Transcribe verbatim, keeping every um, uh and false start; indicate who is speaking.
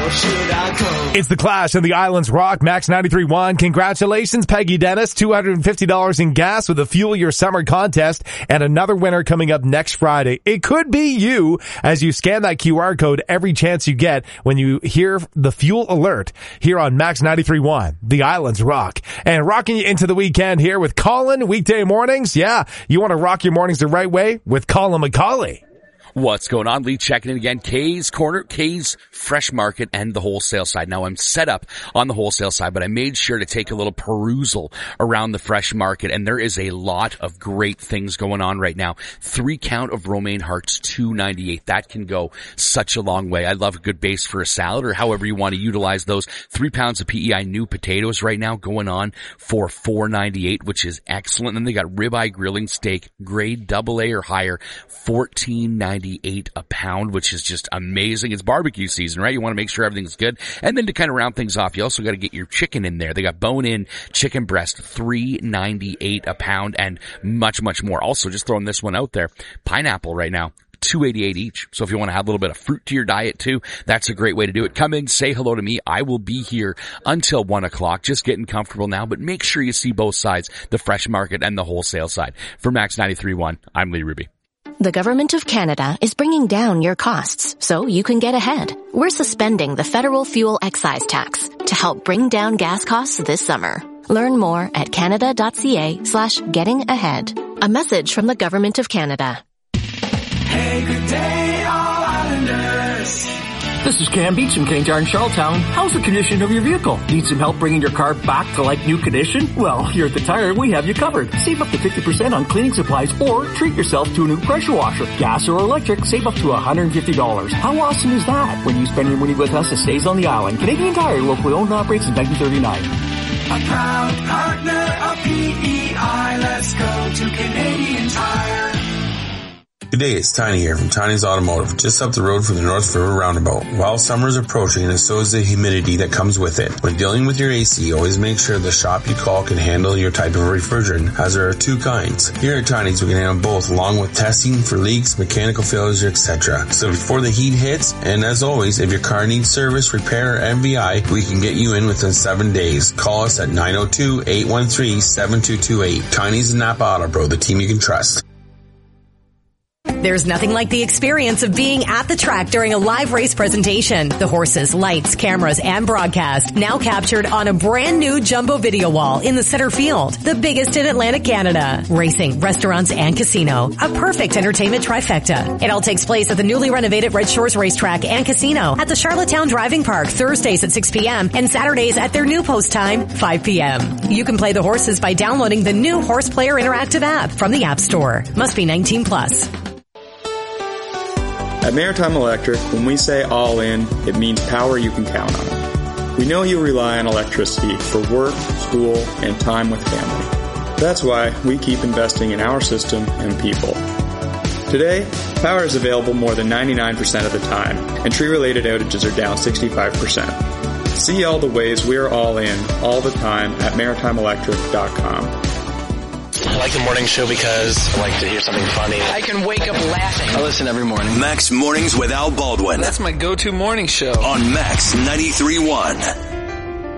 Speaker 1: should I go?
Speaker 2: It's the Clash of the Islands Rock, Max ninety-three point one. Congratulations, Peggy Dennis. two hundred fifty dollars in gas with the Fuel Your Summer contest and another winner coming up next Friday. It could be you as you scan that Q R code every chance you get when you hear the Fuel Alert here on Max ninety-three point one, the Islands Rock. And rocking you into the weekend here with Colin, weekday mornings. Yeah, you want to rock your mornings the right way with Colin McCauley.
Speaker 3: What's going on? Lee checking in again. Kay's Corner, Kay's Fresh Market, and the wholesale side. Now, I'm set up on the wholesale side, but I made sure to take a little perusal around the Fresh Market, and there is a lot of great things going on right now. Three count of romaine hearts, two ninety-eight. That can go such a long way. I love a good base for a salad, or however you want to utilize those. Three pounds of P E I new potatoes right now going on for four ninety-eight, which is excellent. And then they got ribeye grilling steak, grade double A or higher, fourteen ninety-eight a pound, which is just amazing. It's barbecue season, right? You want to make sure everything's good. And then to kind of round things off, you also got to get your chicken in there. They got bone-in chicken breast, three ninety-eight a pound, and much, much more. Also, just throwing this one out there, pineapple right now, two eighty-eight each. So if you want to have a little bit of fruit to your diet too, that's a great way to do it. Come in, say hello to me. I will be here until one o'clock, just getting comfortable now, but make sure you see both sides, the Fresh Market and the wholesale side. For Max ninety-three point one, I'm Lee Ruby.
Speaker 4: The Government of Canada is bringing down your costs so you can get ahead. We're suspending the federal fuel excise tax to help bring down gas costs this summer. Learn more at canada.ca slash getting ahead. A message from the Government of Canada.
Speaker 1: Hey, good day, all islanders.
Speaker 5: This is Cam Beach from King Jar in Charlottetown. How's the condition of your vehicle? Need some help bringing your car back to like new condition? Well, here at The Tire, we have you covered. Save up to fifty percent on cleaning supplies or treat yourself to a new pressure washer. Gas or electric, save up to one hundred fifty dollars. How awesome is that? When you spend your money with us, it stays on the island. Canadian Tire, locally owned and operates since nineteen thirty-nine.
Speaker 1: A proud partner of P E I. Let's go to Canadian Tire.
Speaker 6: Good day, it's Tiny here from Tiny's Automotive, just up the road from the North River Roundabout. While summer is approaching, and so is the humidity that comes with it. When dealing with your A C, always make sure the shop you call can handle your type of refrigerant, as there are two kinds. Here at Tiny's, we can handle both, along with testing for leaks, mechanical failures, et cetera. So before the heat hits, and as always, if your car needs service, repair, or M V I, we can get you in within seven days. Call us at nine oh two, eight one three, seven two two eight. Tiny's and Napa Auto Pro, the team you can trust.
Speaker 7: There's nothing like the experience of being at the track during a live race presentation. The horses, lights, cameras, and broadcast now captured on a brand new jumbo video wall in the center field, the biggest in Atlantic Canada. Racing, restaurants, and casino. A perfect entertainment trifecta. It all takes place at the newly renovated Red Shores Racetrack and Casino at the Charlottetown Driving Park, Thursdays at six p.m. and Saturdays at their new post time, five p.m. You can play the horses by downloading the new Horse Player Interactive app from the App Store. Must be nineteen plus.
Speaker 8: At Maritime Electric, when we say all in, it means power you can count on. We know you rely on electricity for work, school, and time with family. That's why we keep investing in our system and people. Today, power is available more than ninety-nine percent of the time, and tree-related outages are down sixty-five percent. See all the ways we're all in, all the time at maritime electric dot com.
Speaker 9: I like the morning show because I like to hear something funny.
Speaker 10: I can wake up laughing.
Speaker 9: I listen every morning.
Speaker 11: Max Mornings with Al Baldwin.
Speaker 10: That's my go-to morning show.
Speaker 11: On Max ninety-three point one.